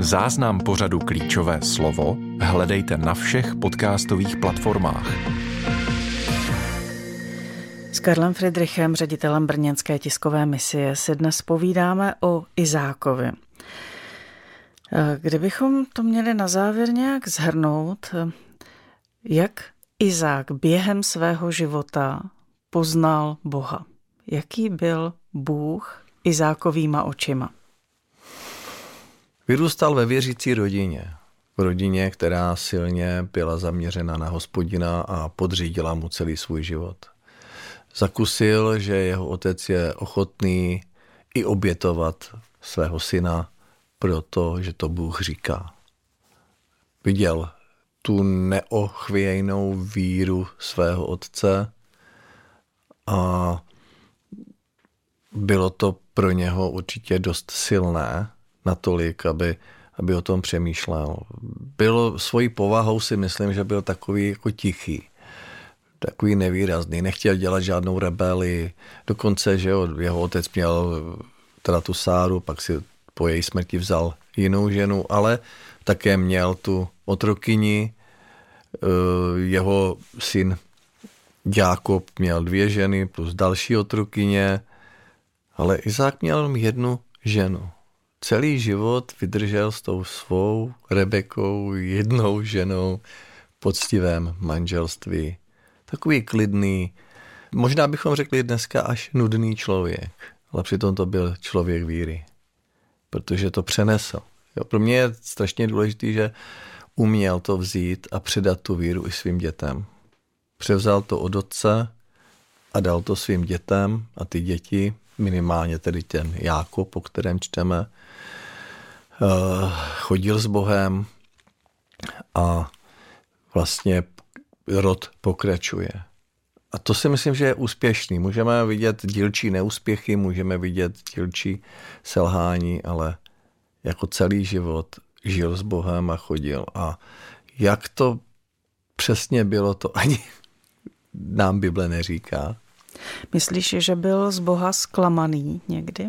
Záznam pořadu Klíčové slovo hledejte na všech podcastových platformách. S Karlem Fridrichem, ředitelem brněnské tiskové misie, si dnes povídáme o Izákovi. Kdybychom to měli na závěr nějak shrnout, jak Izák během svého života poznal Boha? Jaký byl Bůh Izákovýma očima? Vyrůstal ve věřící rodině. V rodině, která silně byla zaměřena na Hospodina a podřídila mu celý svůj život. Zakusil, že jeho otec je ochotný i obětovat svého syna, protože to Bůh říká. Viděl tu neochvějnou víru svého otce a bylo to pro něho určitě dost silné, natolik, aby o tom přemýšlel. Bylo svojí povahou, si myslím, že byl takový jako tichý, takový nevýrazný, nechtěl dělat žádnou rebelii, dokonce, že jeho otec měl teda tu Sáru, pak si po její smrti vzal jinou ženu, ale také měl tu otrokyni, jeho syn Jákob měl 2 ženy plus další otrokyně, ale Izák měl jenom 1 ženu. Celý život vydržel s tou svou Rebekou, 1 ženou v poctivém manželství. Takový klidný, možná bychom řekli dneska až nudný člověk, ale přitom to byl člověk víry, protože to přenesl. Jo, pro mě je strašně důležitý, že uměl to vzít a předat tu víru i svým dětem. Převzal to od otce a dal to svým dětem a ty děti, minimálně tedy ten Jákob, o kterém čteme, chodil s Bohem a vlastně rod pokračuje. A to si myslím, že je úspěšný. Můžeme vidět dílčí neúspěchy, můžeme vidět dílčí selhání, ale jako celý život žil s Bohem a chodil. A jak to přesně bylo, to ani nám Bible neříká. Myslíš, že byl z Boha zklamaný někdy?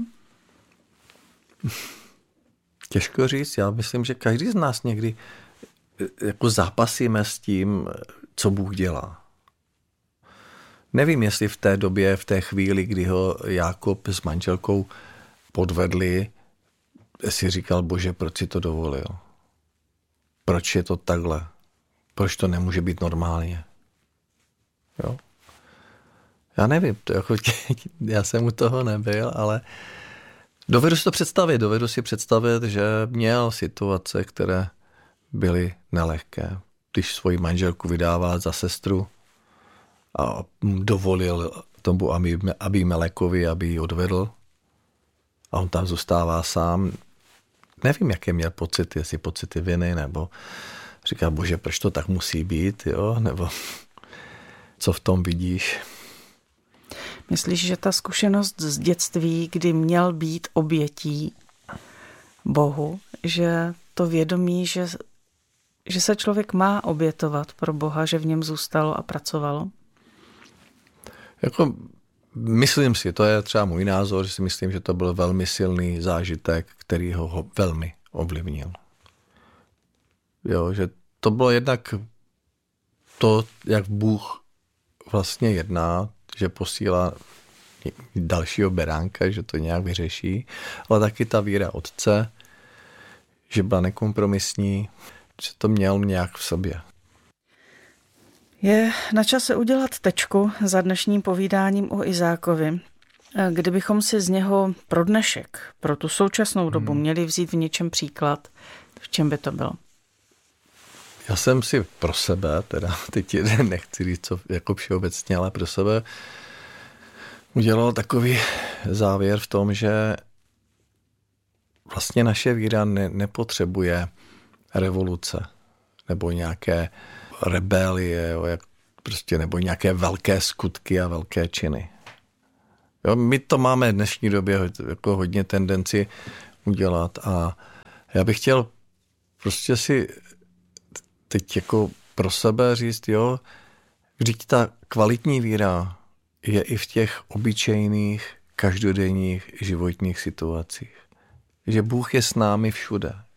Těžko říct. Já myslím, že každý z nás někdy jako zápasíme s tím, co Bůh dělá. Nevím, jestli v té době, v té chvíli, kdy ho Jákob s manželkou podvedli, si říkal, Bože, proč si to dovolil? Proč je to takhle? Proč to nemůže být normálně? Jo? Já nevím, já jsem u toho nebyl, ale dovedu si představit, že měl situace, které byly nelehké. Když svoji manželku vydává za sestru a dovolil tomu Abimelekovi, aby ji odvedl a on tam zůstává sám. Nevím, jaké měl pocity, jestli pocity viny, nebo říká, Bože, proč to tak musí být, jo? Nebo co v tom vidíš? Myslíš, že ta zkušenost z dětství, kdy měl být obětí Bohu, že to vědomí, že se člověk má obětovat pro Boha, že v něm zůstalo a pracovalo? Jako, myslím si, to je třeba můj názor, že si myslím, že to byl velmi silný zážitek, který ho velmi ovlivnil. Jo, že to bylo jednak to, jak Bůh vlastně jedná, že posílá dalšího beránka, že to nějak vyřeší, ale taky ta víra otce, že byla nekompromisní, že to měl nějak v sobě. Je na čase udělat tečku za dnešním povídáním o Izákovi. Kdybychom si z něho pro dnešek, pro tu současnou dobu měli vzít v něčem příklad, v čem by to bylo? Já jsem si pro sebe, teda teď nechci říct co jako všeobecně, ale pro sebe udělal takový závěr v tom, že vlastně naše víra nepotřebuje revoluce nebo nějaké rebelie, nebo nějaké velké skutky a velké činy. Jo, my to máme v dnešní době jako hodně tendenci udělat a já bych chtěl prostě si teď jako pro sebe říct, jo, vždyť ta kvalitní víra je i v těch obyčejných, každodenních životních situacích. Že Bůh je s námi všude.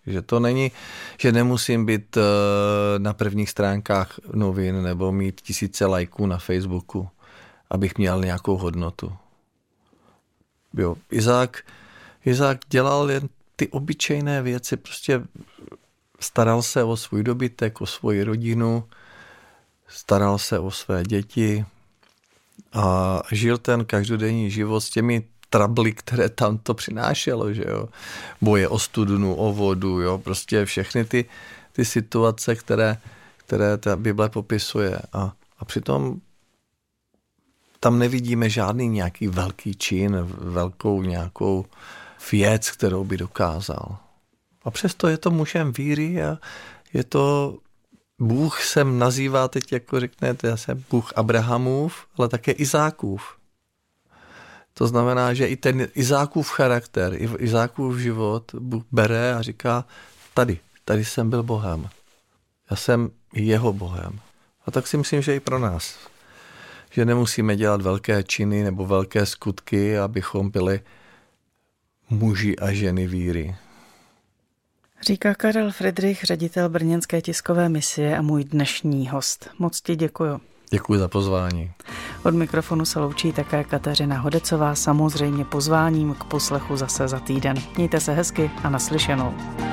Že to není, že nemusím být na prvních stránkách novin nebo mít 1000 lajků na Facebooku, abych měl nějakou hodnotu. Jo, Izák dělal jen ty obyčejné věci, prostě staral se o svůj dobytek, o svoji rodinu, staral se o své děti a žil ten každodenní život s těmi trably, které tam to přinášelo, že jo. Boje o studnu, o vodu, jo, prostě všechny ty situace, které ta Bible popisuje. A přitom tam nevidíme žádný nějaký velký čin, velkou nějakou věc, kterou by dokázal. A přesto je to mužem víry a je to Bůh se nazývá teď, jako řeknete, já jsem Bůh Abrahamův, ale také Izákův. To znamená, že i ten Izákův charakter, Izákův život Bůh bere a říká, tady jsem byl Bohem. Já jsem jeho Bohem. A tak si myslím, že i pro nás. Že nemusíme dělat velké činy nebo velké skutky, abychom byli muži a ženy víry. Říká Karel Fridrich, ředitel brněnské tiskové misie a můj dnešní host. Moc ti děkuju. Děkuji za pozvání. Od mikrofonu se loučí také Kateřina Hodecová, samozřejmě pozváním k poslechu zase za týden. Mějte se hezky a naslyšenou.